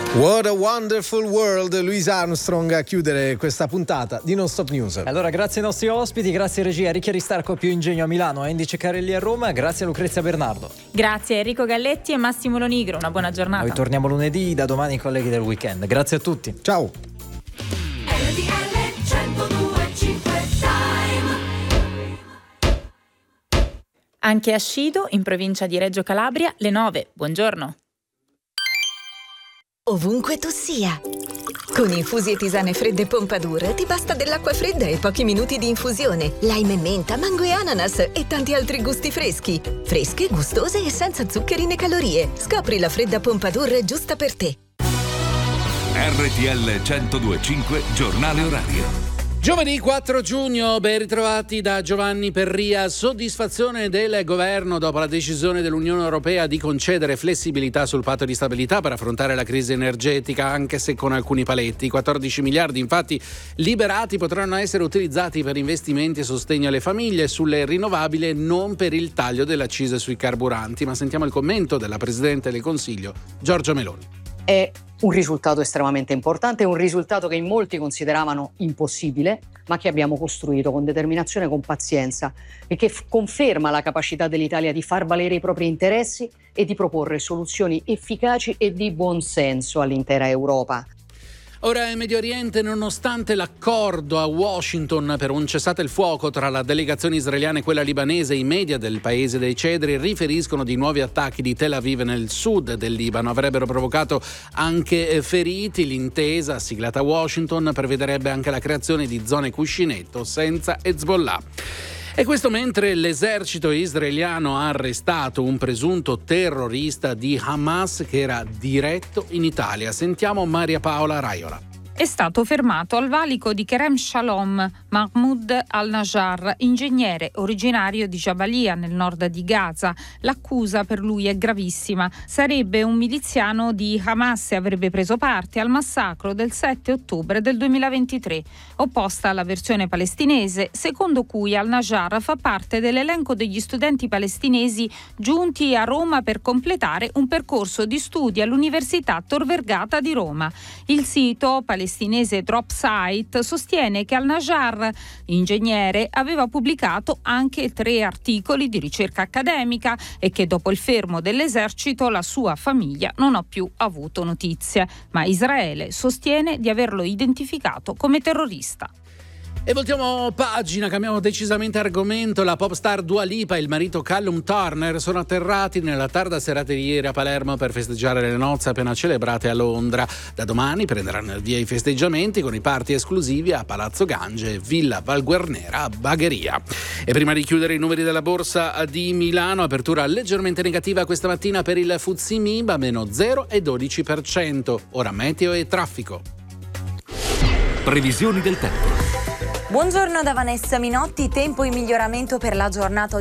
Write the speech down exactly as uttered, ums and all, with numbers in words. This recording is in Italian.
What a wonderful world, Louis Armstrong a chiudere questa puntata di Non Stop News. Allora, grazie ai nostri ospiti, grazie regia, Ricchi Aristarco più Ingegno a Milano, Andy Ceccarelli a Roma, grazie a Lucrezia Bernardo. Grazie a Enrico Galletti e Massimo Lonigro, una buona giornata. Noi torniamo lunedì, da domani colleghi del weekend. Grazie a tutti. Ciao. Anche a Scido, in provincia di Reggio Calabria, le nove. Buongiorno. Ovunque tu sia. Con infusi e tisane fredde Pompadour ti basta dell'acqua fredda e pochi minuti di infusione. Lime e menta, mango e ananas e tanti altri gusti freschi. Fresche, gustose e senza zuccheri né calorie. Scopri la fredda Pompadour giusta per te. R T L centodue e cinque, giornale orario. Giovedì quattro giugno, ben ritrovati da Giovanni Perria. Soddisfazione del governo dopo la decisione dell'Unione Europea di concedere flessibilità sul patto di stabilità per affrontare la crisi energetica, anche se con alcuni paletti. quattordici miliardi infatti liberati potranno essere utilizzati per investimenti e sostegno alle famiglie sulle rinnovabili, non per il taglio delle accise sui carburanti. Ma sentiamo il commento della Presidente del Consiglio, Giorgia Meloni. È un risultato estremamente importante, un risultato che in molti consideravano impossibile, ma che abbiamo costruito con determinazione e con pazienza e che f- conferma la capacità dell'Italia di far valere i propri interessi e di proporre soluzioni efficaci e di buon senso all'intera Europa. Ora in Medio Oriente, nonostante l'accordo a Washington per un cessate il fuoco tra la delegazione israeliana e quella libanese, i media del paese dei cedri riferiscono di nuovi attacchi di Tel Aviv nel sud del Libano. Avrebbero provocato anche feriti. L'intesa, siglata a Washington, prevederebbe anche la creazione di zone cuscinetto senza Hezbollah. E questo mentre l'esercito israeliano ha arrestato un presunto terrorista di Hamas che era diretto in Italia. Sentiamo Maria Paola Raiola. È stato fermato al valico di Kerem Shalom Mahmoud al-Najjar, ingegnere originario di Jabalia nel nord di Gaza. L'accusa per lui è gravissima. Sarebbe un miliziano di Hamas e avrebbe preso parte al massacro del sette ottobre del duemilaventitré, opposta alla versione palestinese, secondo cui al-Najjar fa parte dell'elenco degli studenti palestinesi giunti a Roma per completare un percorso di studi all'Università Tor Vergata di Roma. Il sito palestinese palestinese Dropsite sostiene che al-Najjar, ingegnere, aveva pubblicato anche tre articoli di ricerca accademica e che dopo il fermo dell'esercito la sua famiglia non ha più avuto notizie, ma Israele sostiene di averlo identificato come terrorista. E voltiamo pagina, cambiamo decisamente argomento. La pop star Dua Lipa e il marito Callum Turner sono atterrati nella tarda serata di ieri a Palermo per festeggiare le nozze appena celebrate a Londra. Da domani prenderanno il via i festeggiamenti con i party esclusivi a Palazzo Gange e Villa Valguarnera a Bagheria. E prima di chiudere i numeri della borsa di Milano, apertura leggermente negativa questa mattina per il F T S E M I B a meno zero virgola dodici per cento. Ora meteo e traffico. Previsioni del tempo. Buongiorno da Vanessa Minotti, tempo in miglioramento per la giornata